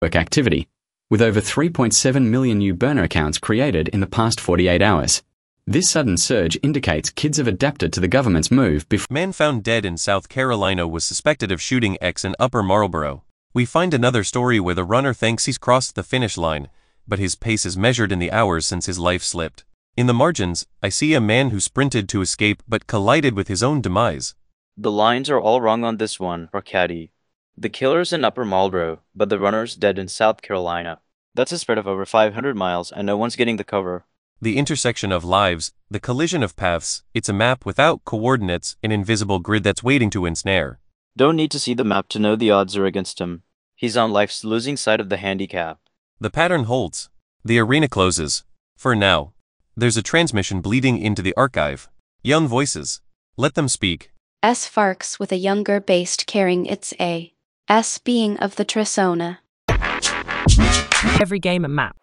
network activity, with over 3.7 million new burner accounts created in the past 48 hours. This sudden surge indicates kids have adapted to the government's move before. Man found dead in South Carolina was suspected of shooting ex in Upper Marlboro. We find another story where the runner thinks he's crossed the finish line, but his pace is measured in the hours since his life slipped. In the margins, I see a man who sprinted to escape but collided with his own demise. The lines are all wrong on this one, Arcady. The killer's in Upper Marlboro, but the runner's dead in South Carolina. That's a spread of over 500 miles, and no one's getting the cover. The intersection of lives, the collision of paths, it's a map without coordinates, an invisible grid that's waiting to ensnare. Don't need to see the map to know the odds are against him. He's on life's losing side of the handicap. The pattern holds. The arena closes. For now. There's a transmission bleeding into the archive. Young voices. Let them speak. S. Farks with a younger based carrying its A. S being of the Trisona. Every game a map.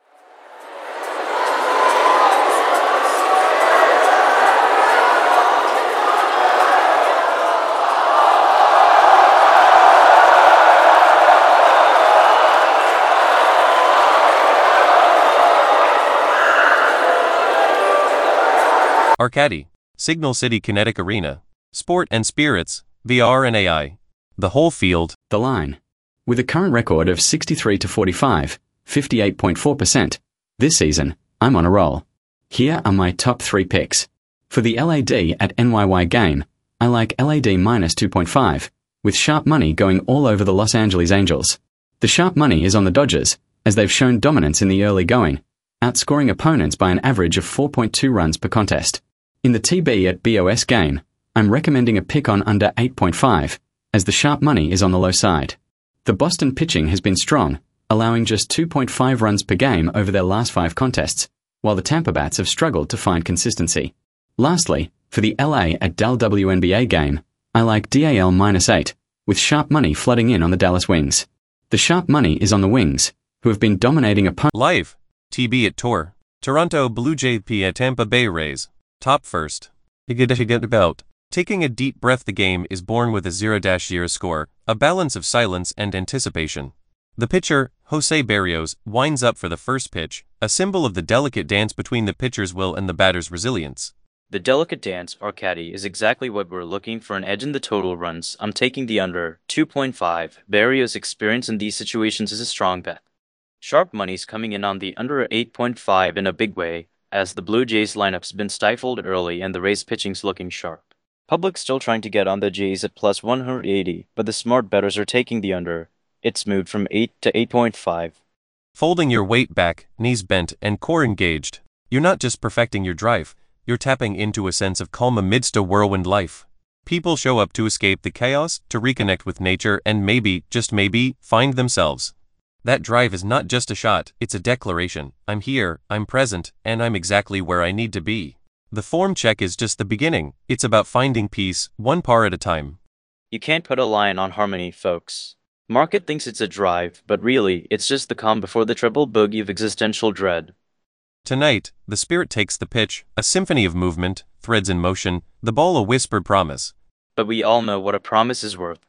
Arcady. Signal City Kinetic Arena. Sport and Spirits, VR and AI. The whole field. The line. With a current record of 63-45, 58.4%, this season, I'm on a roll. Here are my top 3 picks. For the LAD at NYY game, I like LAD minus 2.5, with sharp money going all over the Los Angeles Angels. The sharp money is on the Dodgers, as they've shown dominance in the early going, outscoring opponents by an average of 4.2 runs per contest. In the TB at BOS game, I'm recommending a pick on under 8.5, as the sharp money is on the low side. The Boston pitching has been strong, allowing just 2.5 runs per game over their last 5 contests, while the Tampa Bats have struggled to find consistency. Lastly, for the LA at Dal WNBA game, I like DAL minus 8, with sharp money flooding in on the Dallas Wings. The sharp money is on the Wings, who have been dominating opponents. Live. TB at Tor. Toronto Blue Jays at Tampa Bay Rays. Top first. About. Taking a deep breath. The game is born with a 0-0 score, a balance of silence and anticipation. The pitcher, Jose Berrios, winds up for the first pitch, a symbol of the delicate dance between the pitcher's will and the batter's resilience. The delicate dance, Arcady, is exactly what we're looking for. An edge in the total runs. I'm taking the under 2.5. Berrios' experience in these situations is a strong bet. Sharp money's coming in on the under 8.5 in a big way, as the Blue Jays lineup's been stifled early and the Rays pitching's looking sharp. Public's still trying to get on the Jays at plus 180, but the smart bettors are taking the under. It's moved from 8 to 8.5. Folding your weight back, knees bent, and core engaged. You're not just perfecting your drive, you're tapping into a sense of calm amidst a whirlwind life. People show up to escape the chaos, to reconnect with nature, and maybe, just maybe, find themselves. That drive is not just a shot, it's a declaration. I'm here, I'm present, and I'm exactly where I need to be. The form check is just the beginning. It's about finding peace, one par at a time. You can't put a line on harmony, folks. Market thinks it's a drive, but really, it's just the calm before the triple bogey of existential dread. Tonight, the spirit takes the pitch, a symphony of movement, threads in motion, the ball a whispered promise. But we all know what a promise is worth.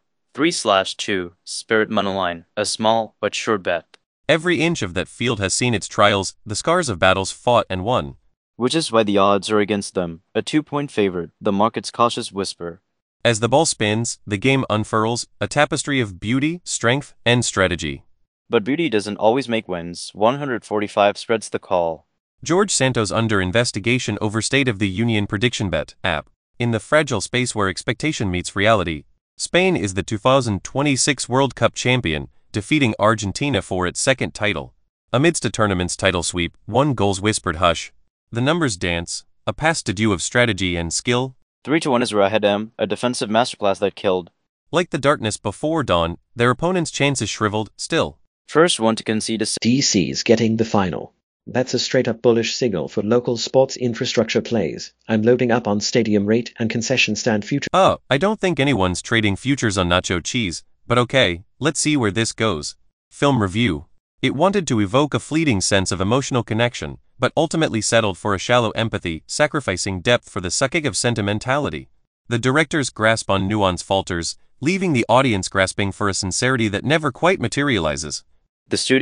3/2, Spirit Moneyline, a small but sure bet. Every inch of that field has seen its trials, the scars of battles fought and won. Which is why the odds are against them, a 2-point favorite, the market's cautious whisper. As the ball spins, the game unfurls, a tapestry of beauty, strength, and strategy. But beauty doesn't always make wins. 145 spreads the call. George Santos under investigation over State of the Union Prediction Bet app. In the fragile space where expectation meets reality, Spain is the 2026 World Cup champion, defeating Argentina for its second title. Amidst a tournament's title sweep, 1 goal's whispered hush. The numbers dance, a pas de deux of strategy and skill. 3-1 is Rahedem, a defensive masterclass that killed. Like the darkness before dawn, their opponent's chances shriveled, still. First one to concede a DC's getting the final. That's a straight-up bullish signal for local sports infrastructure plays. I'm loading up on stadium rate and concession stand futures. I don't think anyone's trading futures on nacho cheese, but okay, let's see where this goes. Film review. It wanted to evoke a fleeting sense of emotional connection, but ultimately settled for a shallow empathy, sacrificing depth for the sucking of sentimentality. The director's grasp on nuance falters, leaving the audience grasping for a sincerity that never quite materializes. The studio